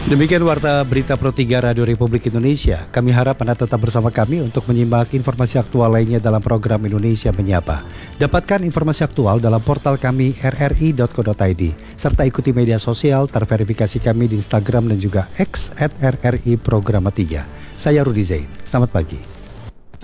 Demikian Warta Berita Pro 3 Radio Republik Indonesia. Kami harap Anda tetap bersama kami untuk menyimak informasi aktual lainnya dalam program Indonesia Menyapa. Dapatkan informasi aktual dalam portal kami rri.co.id, serta ikuti media sosial terverifikasi kami di Instagram dan juga X @RRI Programa 3. Saya Rudi Zain. Selamat pagi.